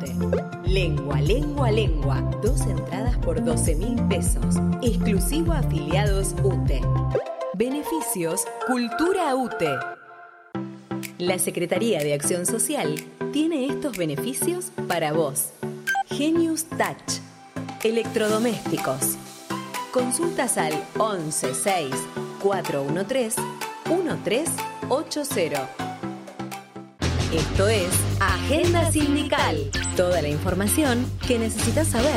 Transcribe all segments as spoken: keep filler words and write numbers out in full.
U T E. Lengua, lengua, lengua. Dos entradas por doce mil pesos. Exclusivo a afiliados U T E. Beneficios Cultura U T E. La Secretaría de Acción Social tiene estos beneficios para vos. Genius Touch. Electrodomésticos. Consultas al once seis cuatro uno tres uno tres ocho cero. Esto es Agenda Sindical. Toda la información que necesitas saber.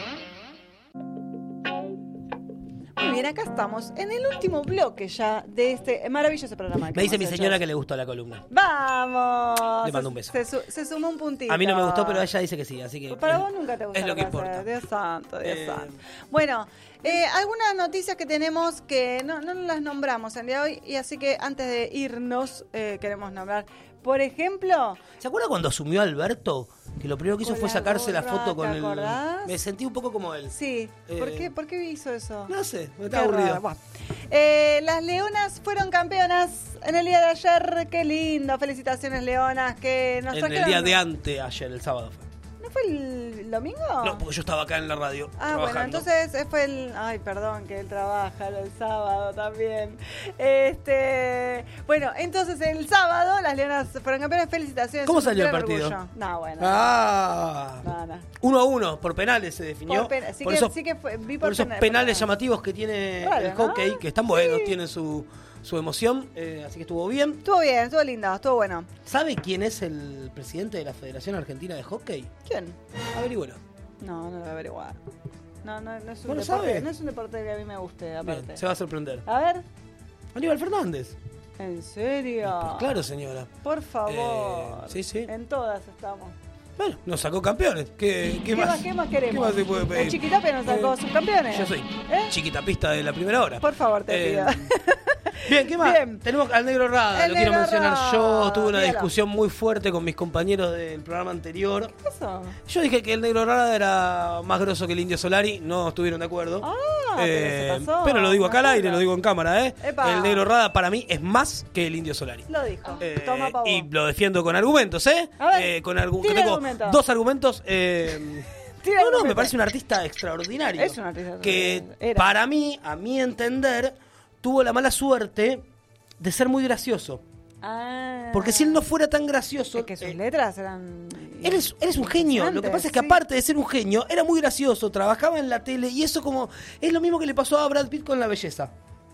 Muy bien, acá estamos en el último bloque ya de este maravilloso programa. Me dice mi señora que le gustó la columna. ¡Vamos! Le mando un beso. Se, se, se sumó un puntito. A mí no me gustó, pero ella dice que sí, así que... Para es, vos nunca te gustó. Es lo que pasa. importa. Dios santo, Dios Eh, santo. Bueno, eh, algunas noticias que tenemos que no, no las nombramos el día de hoy, y así que antes de irnos eh, queremos nombrar. Por ejemplo... ¿Se acuerda cuando asumió Alberto? Que lo primero que hizo Con fue la sacarse la gorra, foto con ¿te el... acordás? Me sentí un poco como él. Sí. Eh, ¿Por qué, ¿Por qué hizo eso? No sé, me Qué estaba aburrido. raro. Bueno. Eh, las Leonas fueron campeonas en el día de ayer. Qué lindo. Felicitaciones, Leonas. Que nos En trajeron... el día de antes, ayer, el sábado fue. ¿No fue el domingo? No, porque yo estaba acá en la radio Ah, trabajando. bueno, entonces eh, fue el... Ay, perdón, que él trabaja el sábado también. Este, bueno, entonces el sábado las Leonas fueron campeonas. Felicitaciones. ¿Cómo un salió el gran partido? orgullo. No, bueno. Ah, No, no. uno a uno, por penales se definió. Por pena- sí por que- esos, sí que fue- vi por por esos pena- penales por- llamativos que tiene Claro, el hockey, ¿no? que están buenos, tienen su, su emoción, eh, así que estuvo bien. Estuvo bien, estuvo lindo, estuvo bueno. ¿Sabe quién es el presidente de la Federación Argentina de Hockey? ¿Quién? Averígüelo. No, no lo voy a averiguar. No, no, no es un ¿No lo deporte, sabe? no es un deporte que a mí me guste, aparte. Bien, se va a sorprender. A ver, Aníbal Fernández. ¿en serio? Pues claro, señora. Por favor. Eh, sí, sí. En todas estamos. Bueno, nos sacó campeones. ¿Qué, qué, ¿Qué más? más, qué más queremos? ¿Qué más se puede pedir? El Chiquitapia nos sacó Eh, subcampeones. Yo soy ¿Eh? chiquitapista de la primera hora. Por favor, te Eh, pido. Bien, ¿qué más? Bien. Tenemos al Negro Rada, El lo quiero Negro mencionar Rada, yo. Tuve una dígalo. discusión muy fuerte con mis compañeros del programa anterior. ¿Qué pasó? Yo dije que el Negro Rada era más grosso que el Indio Solari, no estuvieron de acuerdo. Ah, pero se pasó. pero lo digo acá al Me aire, acuerdo. lo digo en cámara, ¿eh? Epa. El Negro Rada para mí es más que el Indio Solari. Lo dijo. Eh, Toma pa' vos. y lo defiendo con argumentos, ¿eh? A ver, eh con algún, tire tengo argumentos. dos argumentos. Eh, Tire no, no, argumentos. me parece un artista extraordinario. Es un artista que extraordinario. Era. para mí, a mi entender, tuvo la mala suerte de ser muy gracioso. Ah. Porque si él no fuera tan gracioso... Es que sus eh, letras eran... Él es, él es un genio. Lo que pasa es que sí. aparte de ser un genio, era muy gracioso, trabajaba en la tele y eso como... Es lo mismo que le pasó a Brad Pitt con la belleza.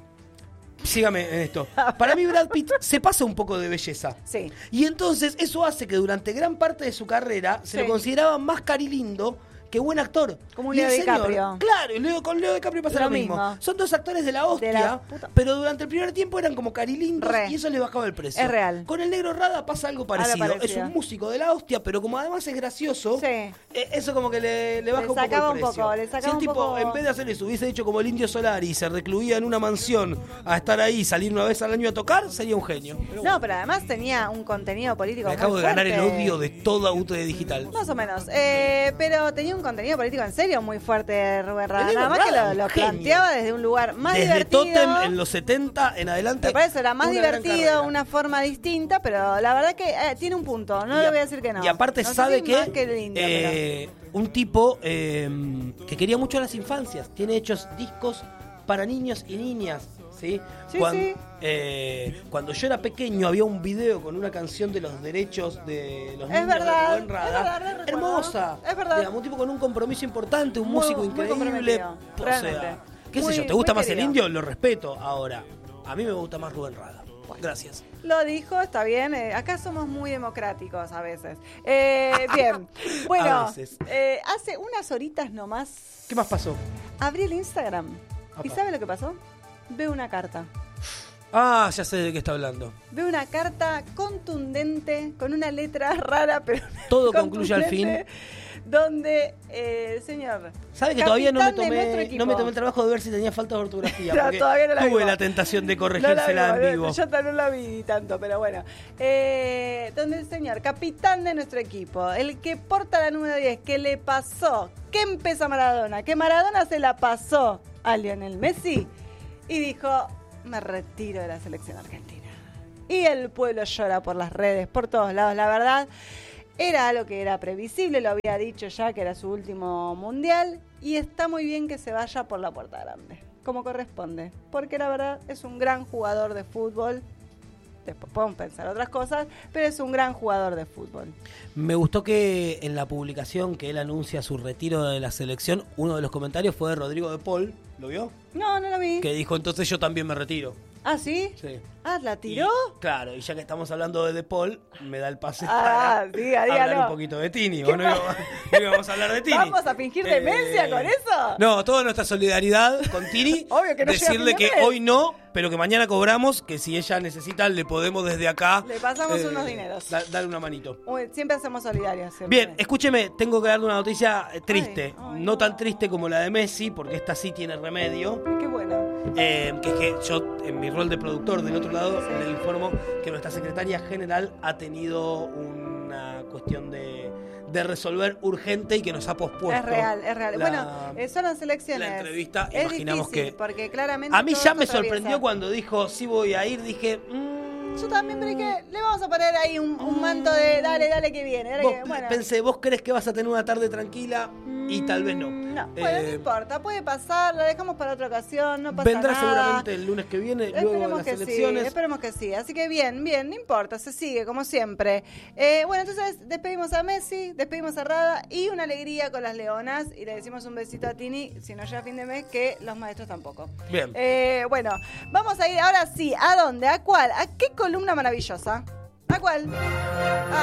Sígame en esto. Para mí Brad Pitt se pasa un poco de belleza. Sí. Y entonces eso hace que durante gran parte de su carrera se Sí. lo consideraba más carilindo que buen actor. Como un Y el Leo señor- DiCaprio. Claro, y Leo, con Leo DiCaprio pasa Lo lo, mismo. mismo. Son dos actores de la hostia, De la puta- pero durante el primer tiempo eran como carilindos Re. y eso les bajaba el precio. Es real. Con el Negro Rada pasa algo parecido. parecido. Es un músico de la hostia, pero como además es gracioso, Sí. eh, eso como que le, le baja Le un poco sacaba el un precio. poco, le sacaba si el un tipo, poco- en vez de hacer eso, hubiese dicho como el Indio Solari y se recluía en una mansión a estar ahí, salir una vez al año a tocar, sería un genio. Pero No, pero además tenía un contenido político me muy acabo de ganar el fuerte. odio de toda U T E Digital. Más o menos. Eh, pero tenía un contenido político en serio muy fuerte, Rubén Rada. El Nada más Rada, que lo, un lo genio. planteaba desde un lugar más Desde divertido. Totem en los setenta en adelante. Me parece era más una gran divertido, carrera. una forma distinta, pero la verdad que eh, tiene un punto. No Y le a- voy a decir que no. Y aparte No sé sabe si que, más que el indio, eh, un tipo eh, que quería mucho a las infancias. Tiene hechos discos para niños y niñas. ¿sí? Sí, Cuan- sí. eh, cuando yo era pequeño había un video con una canción de los derechos de los Es niños verdad, de Rubén Rada. es verdad, re recuerdo. Hermosa. Es verdad. Digamos, un tipo con un compromiso importante, un Muy- músico muy increíble. comprometido, O realmente. sea, qué Muy- sé yo, ¿te gusta muy más el querido. indio? Lo respeto. Ahora, a mí me gusta más Rubén Rada. Gracias. Lo dijo, está bien. eh, acá somos muy democráticos a veces. Eh, bien. Bueno, A veces. eh, hace unas horitas nomás ¿Qué más pasó? abrí el Instagram. ¿Y Apa. sabe lo que pasó? Veo una carta. Ah, ya sé de qué está hablando. Veo una carta contundente, con una letra rara, pero... Todo concluye al fin. contundente, Donde, eh, señor... ¿Sabe que todavía no me, capitán de nuestro tomé, equipo. no me tomé el trabajo de ver si tenía falta de ortografía? No, Porque todavía no la tuve vimos. la tentación de No la corregírsela vi, en vivo. Yo no la vi tanto, pero bueno. Eh, donde el señor, capitán de nuestro equipo, el que porta la número diez, que le pasó, que empezó a Maradona, que Maradona se la pasó a Lionel Messi y dijo, me retiro de la selección argentina. Y el pueblo llora por las redes, por todos lados, la verdad. Era algo que era previsible, lo había dicho ya que era su último mundial y está muy bien que se vaya por la puerta grande, como corresponde, porque la verdad es un gran jugador de fútbol. Después podemos pensar otras cosas, pero es un gran jugador de fútbol. Me gustó que en la publicación que él anuncia su retiro de la selección, uno de los comentarios fue de Rodrigo de Paul, ¿lo vio? No, no lo vi. Que dijo, entonces yo también me retiro. ¿Ah, sí? Sí. Ah, ¿la tiró? Y, claro, y ya que estamos hablando de De Paul, me da el pase ah, para diga, hablar dígalo. un poquito de Tini. ¿O no íbamos, no íbamos a hablar de Tini? ¿Vamos a fingir demencia con eso? No, toda nuestra solidaridad con Tini. Obvio que no decirle llega que fin de mes. hoy no, pero que mañana cobramos, que si ella necesita, le podemos desde acá... Le pasamos unos dineros. Da, darle una manito. Uy, siempre hacemos solidarias. Siempre. Bien, escúcheme, tengo que darle una noticia triste. Ay, ay, no no. tan triste como la de Messi, porque esta sí tiene remedio. Qué bueno. Eh, que es que yo, en mi rol de productor del otro lado, Sí. le informo que nuestra secretaria general ha tenido una cuestión de, de resolver urgente y que nos ha pospuesto. Es real, es real. la- bueno, eh, son las elecciones. la entrevista, es imaginamos difícil, que- porque claramente A mí todo ya esto me atraviesa. sorprendió cuando dijo, sí voy a ir, dije... mm, Yo también, pero dije, le vamos a poner ahí un, un manto de dale, dale que viene. Dale vos, que, bueno. Pensé, vos crees que vas a tener una tarde tranquila y tal vez no. No, bueno, Eh, no importa, puede pasar, la dejamos para otra ocasión, no pasa Vendrá nada. seguramente el lunes que viene, luego de Esperemos las que elecciones. sí, esperemos que sí. Así que bien, bien, no importa, se sigue como siempre. Eh, bueno, entonces despedimos a Messi, despedimos a Rada y una alegría con las leonas y le decimos un besito a Tini, si no llega a fin de mes, que los maestros tampoco. Bien. Eh, bueno, vamos a ir ahora sí, ¿a dónde? ¿A cuál? ¿A qué columna maravillosa? ¿A cuál?